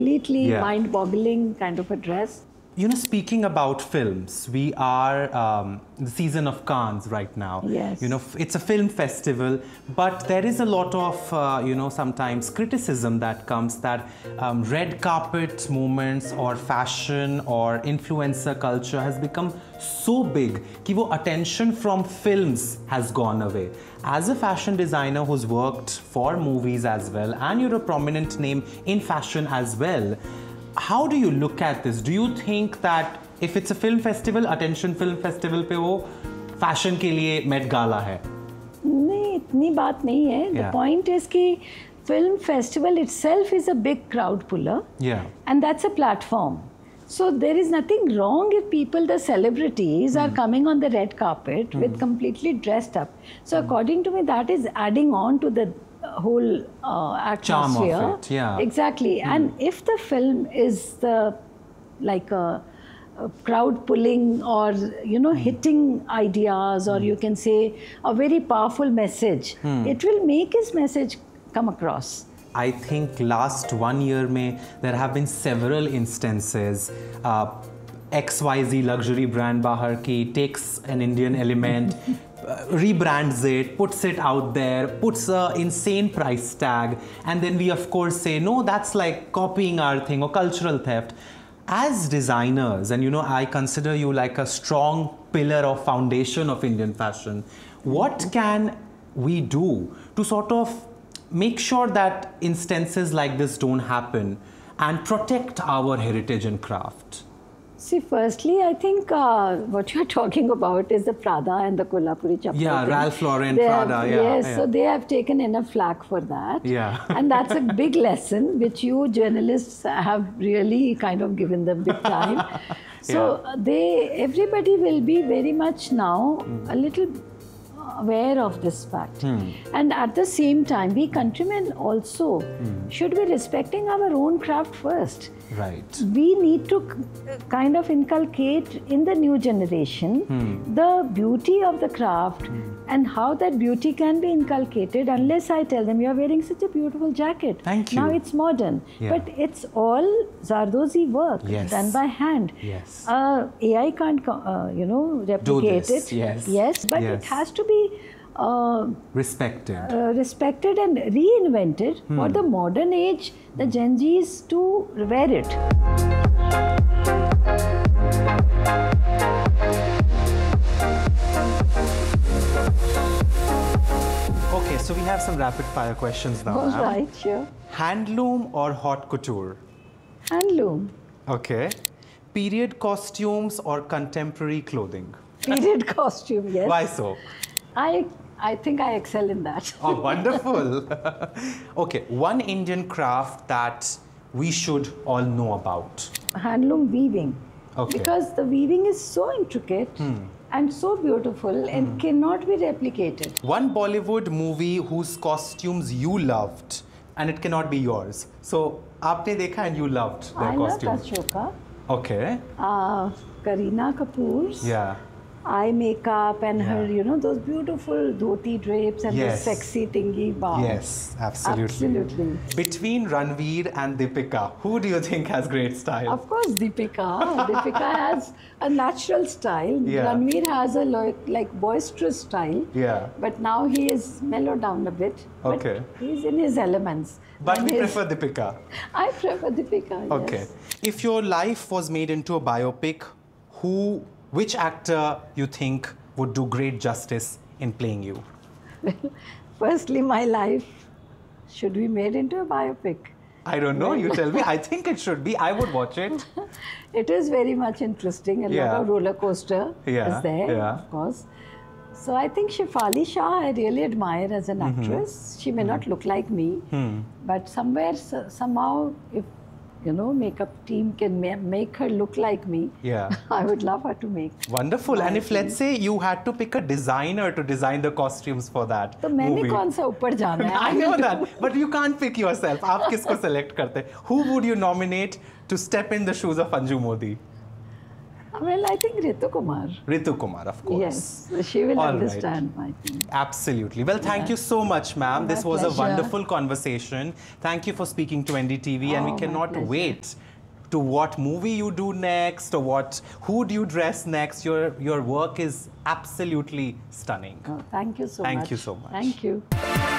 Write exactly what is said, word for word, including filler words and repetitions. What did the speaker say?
completely yeah. mind-boggling kind of a dress. You know, speaking about films, we are um, the season of Cannes right now. Yes. You know, it's a film festival, but there is a lot of, uh, you know, sometimes criticism that comes that um, red carpet moments or fashion or influencer culture has become so big कि वो attention from films has gone away. As a fashion designer who's worked for movies as well, and you're a prominent name in fashion as well, how do you look at this? Do you think that if it's a film festival, attention film festival पे वो fashion के लिए Met Gala है? नहीं, इतनी बात नहीं है. Yeah. The point is कि film festival itself is a big crowd puller. Yeah. And that's a platform. So there is nothing wrong if people, the celebrities, mm. are coming on the red carpet mm. with completely dressed up. So mm. according to me, that is adding on to the whole uh, atmosphere. Charm of it, yeah. Exactly. Mm. And if the film is the like a, a crowd pulling or you know mm. hitting ideas, or mm. you can say a very powerful message, mm. it will make his message come across. I think last one year mein, there have been several instances. Uh, X Y Z luxury brand bahar ki takes an Indian element, uh, rebrands it, puts it out there, puts a insane price tag, and then we of course say, no, that's like copying our thing or cultural theft. As designers, and you know, I consider you like a strong pillar of foundation of Indian fashion, what can we do to sort of make sure that instances like this don't happen and protect our heritage and craft? See, firstly, I think uh, what you're talking about is the Prada and the Kolhapuri chappal. Yeah, thing. Ralph Lauren, they Prada, have, yeah. Yes, yeah. so they have taken enough flack for that. Yeah. And that's a big lesson which you journalists have really kind of given them big time. So yeah. they, everybody will be very much now mm. a little aware of this fact. Hmm. And at the same time, we countrymen also hmm. should be respecting our own craft first. Right. We need to kind of inculcate in the new generation hmm. the beauty of the craft hmm. and how that beauty can be inculcated, unless I tell them, you're wearing such a beautiful jacket. Thank you. Now it's modern. Yeah. But it's all Zardozi work yes. done by hand. Yes. Uh, A I can't, uh, you know, replicate Do this. it. Yes. Yes, but yes. it has to be Uh, respected uh, respected and reinvented hmm. for the modern age, the Gen Zs to wear it. Okay, so we have some rapid fire questions now. All right, sure. Handloom or haute couture? Handloom. Okay. Period costumes or contemporary clothing? Period costume, yes. Why so? I I think I excel in that. Oh, wonderful. Okay, one Indian craft that we should all know about. Handloom weaving. Okay. Because the weaving is so intricate hmm. and so beautiful hmm. and cannot be replicated. One Bollywood movie whose costumes you loved and it cannot be yours. So, aapne dekha and you loved their I costumes. I love Ashoka. Okay. Uh, Kareena Kapoor's. Yeah. Eye makeup and yeah. her, you know, those beautiful dhoti drapes and yes. the sexy thingy. Wow. Yes, absolutely. Absolutely. Between Ranveer and Deepika, who do you think has great style? Of course, Deepika. Deepika has a natural style. Yeah. Ranveer has a like, like boisterous style. Yeah. But now he is mellowed down a bit. Okay. But he's in his elements. But and we his... prefer Deepika. I prefer Deepika, okay. yes. If your life was made into a biopic, who... which actor you think would do great justice in playing you? Well, firstly, my life should be made into a biopic. I don't know. You tell me. I think it should be. I would watch it. It is very much interesting. A yeah. lot of roller coaster yeah. is there, yeah. of course. So I think Shefali Shah, I really admire as an actress. Mm-hmm. She may mm-hmm. not look like me, mm-hmm. but somewhere, somehow, if you know, makeup team can ma make her look like me. Yeah. I would love her to make. Wonderful. And if team. let's say you had to pick a designer to design the costumes for that तो मैंने कौन सा ऊपर जाना है? I know that, but you can't pick yourself. आप किसको select करते? Who would you nominate to step in the shoes of Anju Modi? Well, I think Ritu Kumar. Ritu Kumar, of course. Yes, she will All understand, right. I think. Absolutely. Well, thank Yeah. you so much, ma'am. My This was pleasure. a wonderful conversation. Thank you for speaking to N D T V, and Oh, we my cannot pleasure. wait to what movie you do next, or what who do you dress next. Your your work is absolutely stunning. Oh, thank you so Thank much. you so much. Thank you.